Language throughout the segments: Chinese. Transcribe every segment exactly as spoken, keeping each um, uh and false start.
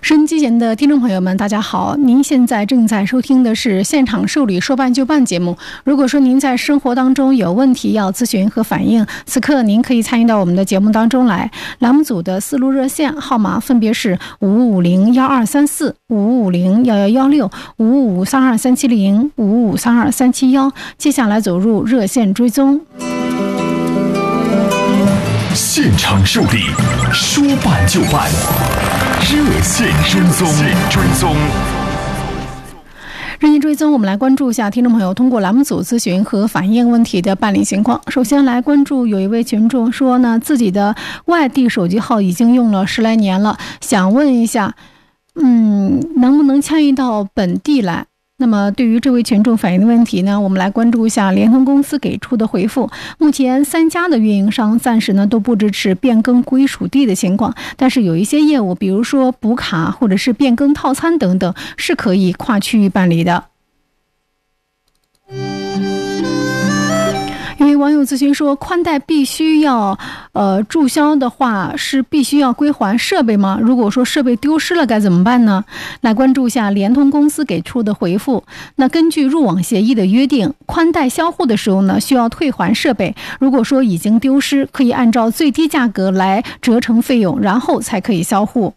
收音机前的听众朋友们，大家好！您现在正在收听的是现场受理说办就办节目。如果说您在生活当中有问题要咨询和反映，此刻您可以参与到我们的节目当中来。栏目组的四路热线号码分别是五五零幺二三四、五五零幺幺幺六、五五三二三七零、五五三二三七幺。接下来走入热线追踪。 现场受理，说办就办，热线追踪。追踪， 热线追踪，我们来关注一下听众朋友通过栏目组咨询和反映问题的办理情况。首先来关注，有一位群众说呢，自己的外地手机号已经用了十来年了，想问一下，嗯，能不能迁移到本地来？那么对于这位群众反映的问题呢，我们来关注一下联通公司给出的回复。目前三家的运营商暂时呢都不支持变更归属地的情况，但是有一些业务，比如说补卡或者是变更套餐等等，是可以跨区域办理的。有位网友咨询说，宽带必须要呃注销的话，是必须要归还设备吗？如果说设备丢失了该怎么办呢？来关注一下联通公司给出的回复。那根据入网协议的约定，宽带销户的时候呢，需要退还设备。如果说已经丢失，可以按照最低价格来折成费用，然后才可以销户。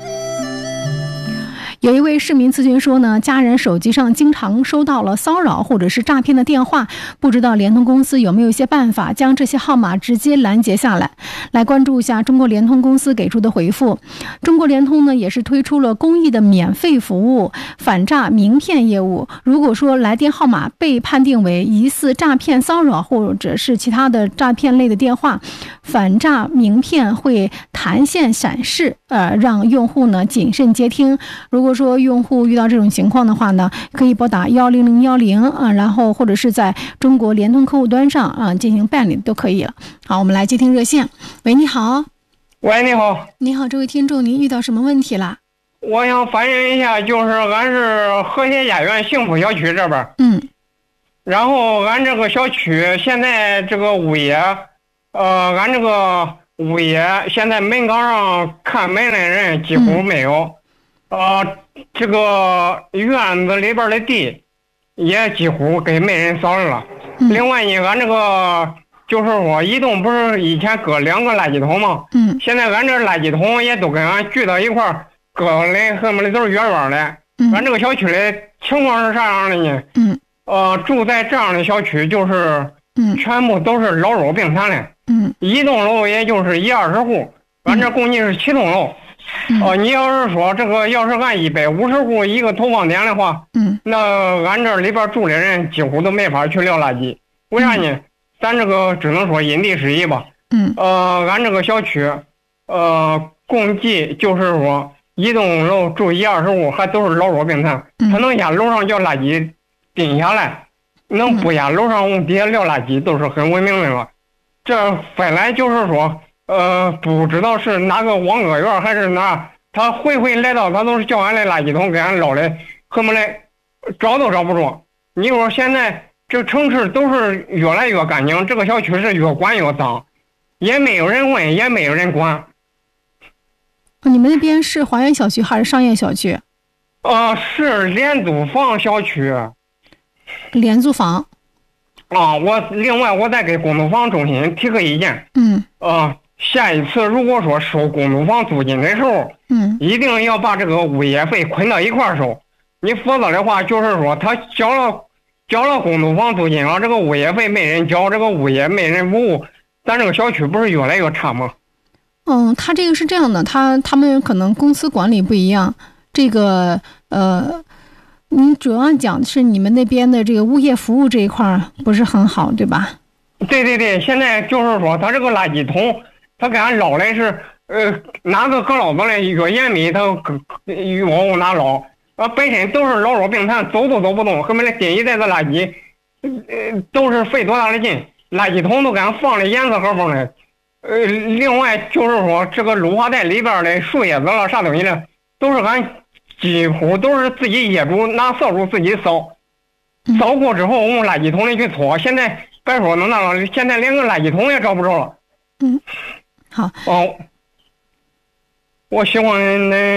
有一位市民咨询说呢，家人手机上经常收到了骚扰或者是诈骗的电话，不知道联通公司有没有一些办法将这些号码直接拦截下来。来关注一下中国联通公司给出的回复。中国联通呢也是推出了公益的免费服务反诈名片业务。如果说来电号码被判定为疑似诈骗骚扰或者是其他的诈骗类的电话，反诈名片会弹线闪示，呃，让用户呢谨慎接听。如果说用户遇到这种情况的话呢，可以拨打幺零零幺零啊，然后或者是在中国联通客户端上啊进行办理都可以了。好，我们来接听热线。喂，你好。 喂，你好。 你好，这位听众，您遇到什么问题啦？ 我想反映一下，就是俺是和谐家园幸福小区这边， 嗯， 然后俺这个小区现在这个物业，呃，俺这个物业现在门岗上看门的人几乎没有。嗯呃，这个院子里边的地也几乎给没人扫了。 嗯、 另外呢，俺这个就是说，移动不是以前搁两个垃圾桶吗？ 嗯。现在俺这垃圾桶也都跟俺聚到一块儿，搁的恨不得都是远远的。 嗯。 俺这个小区的情况是啥样的呢？ 嗯。 呃，住在这样的小区就是， 嗯， 全部都是老弱病残的。 嗯。 一栋楼也就是一二十户，俺这共计是七栋楼。 嗯、 哦，你要是说这个，要是按一百五十户一个投放点的话， 嗯， 那俺这里边住的人几乎都没法去撂垃圾。为啥呢？嗯、咱这个只能说因地制宜吧。 嗯， 呃，俺这个小区，呃，共计就是说一栋楼住一二十户，还都是老弱病残，他能下楼上叫垃圾顶下来，能不下楼上往底下撂垃圾，都是很文明的了。这本来就是说。呃，不知道是哪个网格员还是哪，他回回来到，他都是叫俺来垃圾桶给俺捞的，恨不得找都找不着。你说现在这城市都是越来越干净，这个小区是越管越脏，也没有人问，也没有人管。 你们那边是华园小区还是商业小区？ 呃，是廉租房小区。 廉租房。 啊，我另外我再给公租房中心提个意见。 嗯。 啊。下一次如果说收公租房租金的时候， 嗯， 一定要把这个物业费捆到一块收。你否则的话，就是说他交了交了公租房租金了，这个物业费没人交，这个物业没人服务，咱这个小区不是越来越差吗？ 嗯，他这个是这样的，他他们可能公司管理不一样，这个呃，你主要讲的是你们那边的这个物业服务这一块不是很好，对吧？ 对对对，现在就是说他这个垃圾桶。他给俺捞的是，呃，哪个搁老子的越严密，他越往往哪捞。啊，本身都是老弱病残，走都走不动，后面的第一袋子垃圾，呃，都是费多大的劲，垃圾桶都给俺放的严丝合缝的。呃，另外就是说，这个绿化带里边的树叶子了，啥东西的，都是俺几乎都是自己业主拿扫帚自己扫，扫过之后用垃圾桶里去搓。现在别说能那了，现在连个垃圾桶也找不着了。 嗯。好哦，我希望能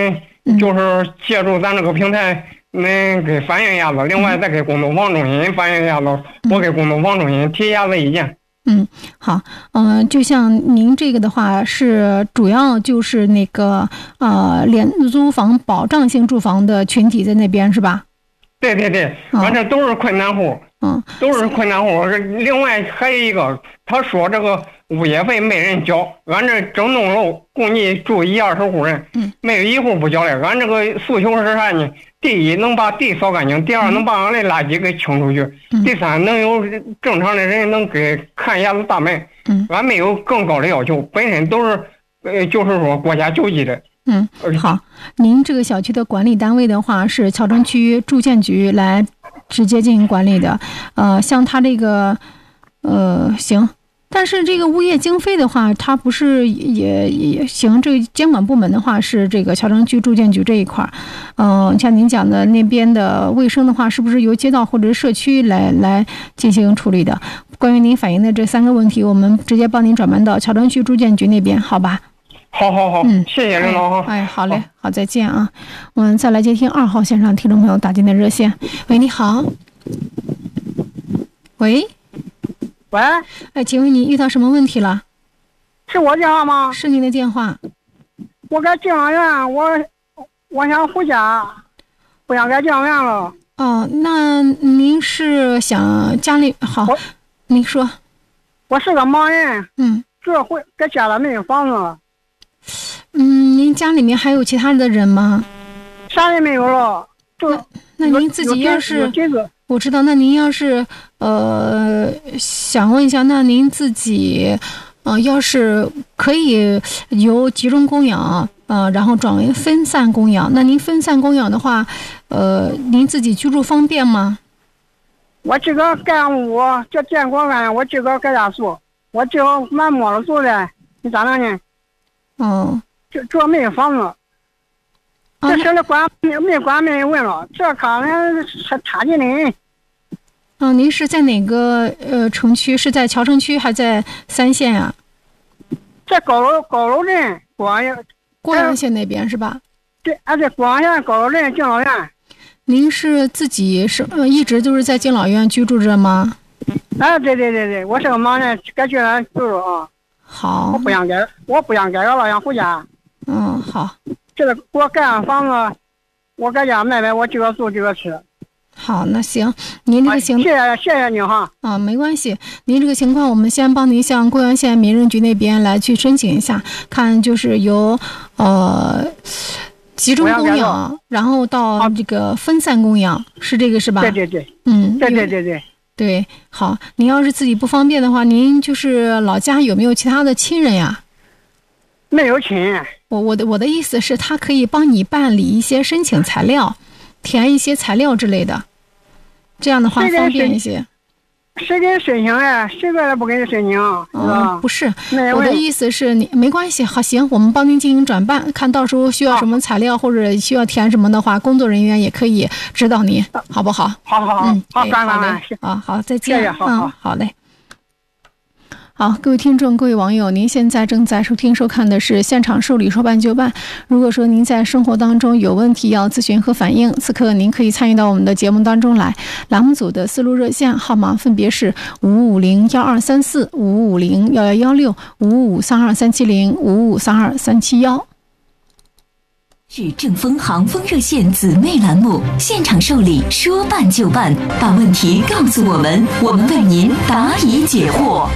就是借助咱这个平台，恁给反映一下子，另外再给公东方中心反映一下子，我给公东方中心提一下子意见。 嗯，好，嗯、呃，就像您这个的话，是主要就是那个呃廉租房保障性住房的群体在那边是吧？ 对对对，反正都是困难户，嗯，都是困难户。另外还有一个，他说这个物业费没人交，俺这整栋楼共计住一二十户人，嗯，没有一户不交的。俺这个诉求是啥呢？第一，能把地扫干净；第二，能把俺的垃圾给清出去； 嗯、 第三，能有正常的人能给看一下子大门。嗯，俺没有更高的要求，本身都是，呃，就是说国家救济的。 嗯，好，您这个小区的管理单位的话是桥城区住建局来直接进行管理的，呃，像他这个，呃，行，但是这个物业经费的话，它不是也也行，这个监管部门的话是这个桥城区住建局这一块儿，嗯、呃，像您讲的那边的卫生的话，是不是由街道或者社区来来进行处理的？关于您反映的这三个问题，我们直接帮您转办到桥城区住建局那边，好吧？ 好好好，嗯，谢谢领导哈。 哎，好嘞，好，再见啊。我们再来接听二号线上听众朋友打进的热线。喂，你好。喂。 喂。 哎，请问你遇到什么问题了？ 是我电话吗？ 是您的电话。 我该敬老院，我我想回家，不想该敬老院了。 哦，那您是想家里好？您说。 我是个盲人。 嗯。 这回搁家里没有房子了。 嗯，您家里面还有其他的人吗？ 啥也没有了，就那您自己要是我知道，那您要是呃想问一下，那您自己呃要是可以由集中供养呃然后转为分散供养，那您分散供养的话，呃您自己居住方便吗？ 我这个干屋这建国安，我这个搁家住，我这个蛮摸了住的，你咋弄呢？ 哦。 这这没有房子，这现在管没没管没人问了，这可能差差劲的人。 嗯、哦，您是在哪个呃城区？是在桥城区还在三县啊？ 在高楼高楼镇郭阳郭阳县那边是吧？ 对，啊在郭阳县高楼镇敬老院。 您是自己是呃一直都是在敬老院居住着吗？ 哎，对对对对，我是个盲人，该居然住着啊。 好。 我不想改，我不想改个老想回家。 嗯，好。 这个给我盖上房子，我搁家买买，我这个住这个吃。 好，那行，您这个情， 谢谢谢谢您哈。 啊，没关系，您这个情况，我们先帮您向贵阳县民政局那边来去申请一下，看就是由呃集中供养，然后到这个分散供养，是这个是吧？ 对对对， 嗯， 对对对对对，好，您要是自己不方便的话，您就是老家有没有其他的亲人呀？ 没有亲。 我我的我的意思是，他可以帮你办理一些申请材料，填一些材料之类的，这样的话方便一些。 谁给你申请呀？谁过来不给你申请？ 嗯，不是，我的意思是你没关系，好行，我们帮您进行转办，看到时候需要什么材料或者需要填什么的话，工作人员也可以指导您，好不好？ 好好好， 嗯， 好，转好嘞，啊，好，再见， 谢谢，好好， 好嘞。好，各位听众，各位网友，您现在正在收听收看的是现场受理说办就办。如果说您在生活当中有问题要咨询和反映，此刻您可以参与到我们的节目当中来。栏目组的思路热线号码分别是五五零幺二三四、五五零幺幺幺六、五五三二三七零、五五三二三七幺。 是正风航风热线姊妹栏目，现场受理，说办就办，把问题告诉我们，我们为您答疑解惑。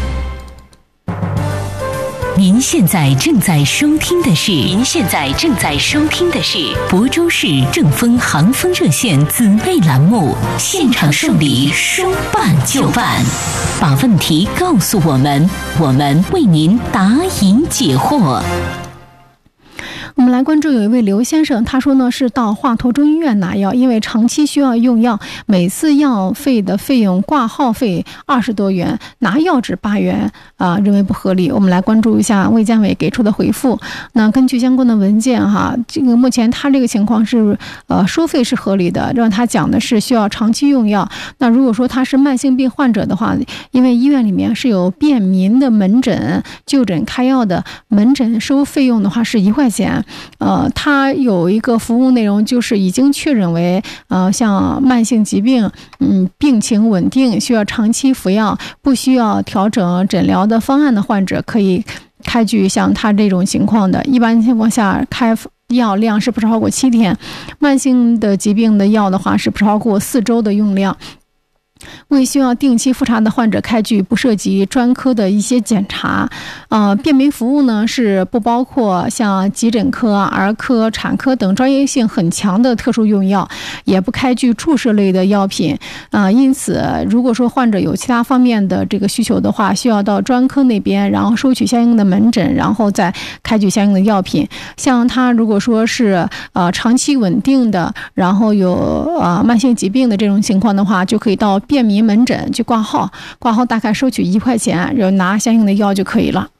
您现在正在收听的是，您现在正在收听的是亳州市正风航风热线姊妹栏目，现场受理，说办就办，把问题告诉我们，我们为您答疑解惑。 我们来关注有一位刘先生，他说呢是到华佗中医院拿药，因为长期需要用药，每次药费的费用挂号费二十多元，拿药只八元啊、呃，认为不合理。我们来关注一下卫健委给出的回复。那根据相关的文件哈，这个目前他这个情况是呃收费是合理的，让他讲的是需要长期用药。那如果说他是慢性病患者的话，因为医院里面是有便民的门诊就诊开药的，门诊收费用的话是一块钱。 呃，它有一个服务内容，就是已经确认为呃像慢性疾病，嗯，病情稳定，需要长期服药，不需要调整诊疗的方案的患者，可以开具像他这种情况的。一般情况下，开药量是不超过七天，慢性的疾病的药的话是不超过四周的用量。为需要定期复查的患者开具不涉及专科的一些检查，呃，便民服务呢是不包括像急诊科、儿科、产科等专业性很强的特殊用药，也不开具注射类的药品，呃，因此如果说患者有其他方面的这个需求的话，需要到专科那边，然后收取相应的门诊，然后再开具相应的药品。像他如果说是呃长期稳定的，然后有呃慢性疾病的这种情况的话，就可以到便民门诊去挂号，挂号大概收取一块钱，然后拿相应的药就可以了。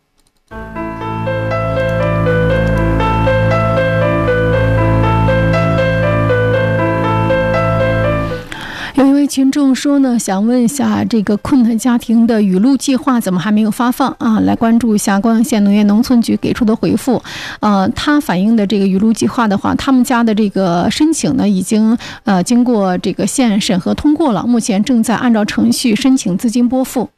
有一位群众说呢，想问一下这个困难家庭的雨露计划怎么还没有发放啊？来关注一下光阳县农业农村局给出的回复。呃，他反映的这个雨露计划的话，他们家的这个申请呢，已经呃经过这个县审核通过了，目前正在按照程序申请资金拨付。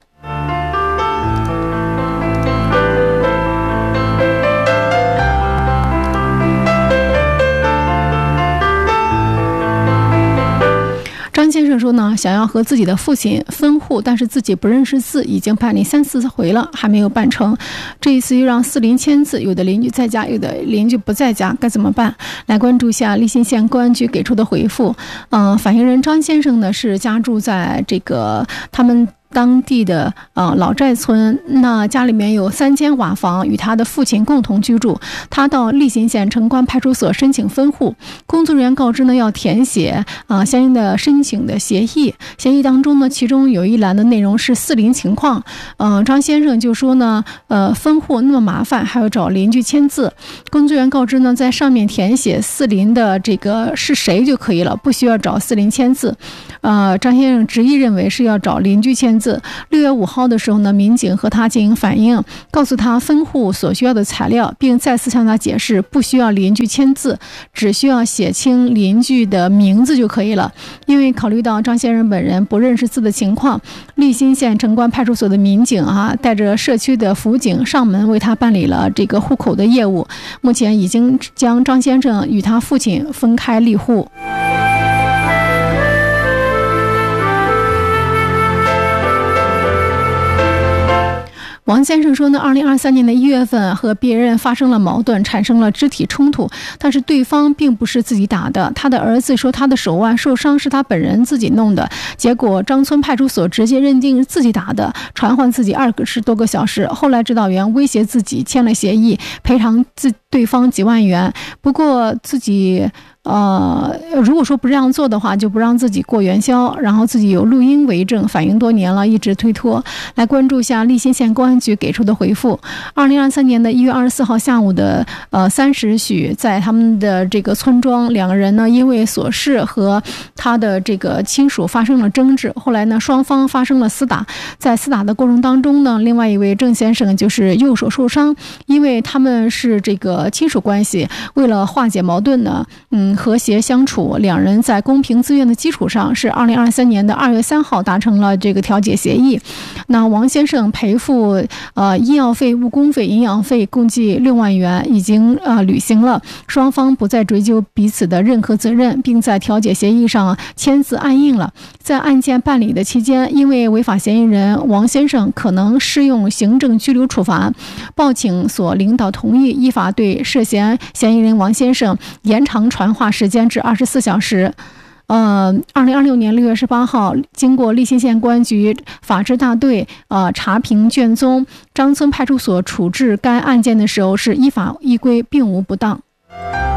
张先生说呢，想要和自己的父亲分户，但是自己不认识字，已经办理三四回了，还没有办成。这一次又让四邻签字，有的邻居在家，有的邻居不在家，该怎么办？来关注一下溧新县公安局给出的回复。嗯、呃，反映人张先生呢是家住在这个他们当地的呃老寨村，那家里面有三间瓦房，与他的父亲共同居住。他到溧新县城关派出所申请分户，工作人员告知呢要填写啊、呃、相应的申请的协议。协议当中呢，其中有一栏的内容是四邻情况。嗯、呃，张先生就说呢，呃分户那么麻烦，还要找邻居签字。工作人员告知呢，在上面填写四邻的这个是谁就可以了，不需要找四邻签字。呃，张先生执意认为是要找邻居签字。六月五号的时候呢，民警和他进行反映，告诉他分户所需要的材料，并再次向他解释不需要邻居签字，只需要写清邻居的名字就可以了。因为考虑到张先生本人不认识字的情况，溧新县城关派出所的民警啊，带着社区的辅警上门为他办理了这个户口的业务。目前已经将张先生与他父亲分开立户。王先生说呢，二零二三年的一月份和别人发生了矛盾，产生了肢体冲突，但是对方并不是自己打的。他的儿子说他的手腕受伤是他本人自己弄的，结果张村派出所直接认定自己打的，传唤自己二十多个小时。后来指导员威胁自己签了协议，赔偿自对方几万元，不过自己呃，如果说不这样做的话，就不让自己过元宵，然后自己有录音为证，反映多年了，一直推脱。来关注一下溧新县公安局给出的回复。二零二三年的一月二十四号下午的呃三时许，在他们的这个村庄，两个人呢因为琐事和他的这个亲属发生了争执，后来呢双方发生了厮打，在厮打的过程当中呢，另外一位郑先生就是右手受伤，因为他们是这个亲属关系，为了化解矛盾呢，嗯。和谐相处，两人在公平自愿的基础上，是二零二三年的二月三号达成了这个调解协议。那王先生赔付呃医药费、误工费、营养费共计六万元，已经呃履行了，双方不再追究彼此的任何责任，并在调解协议上签字按印了。在案件办理的期间，因为违法嫌疑人王先生可能适用行政拘留处罚，报请所领导同意，依法对涉嫌嫌疑人王先生延长传话时间至二十四小时。呃，二零二六年六月十八号，经过溧新县公安局法制大队呃查评卷宗，张村派出所处置该案件的时候是依法依规，并无不当。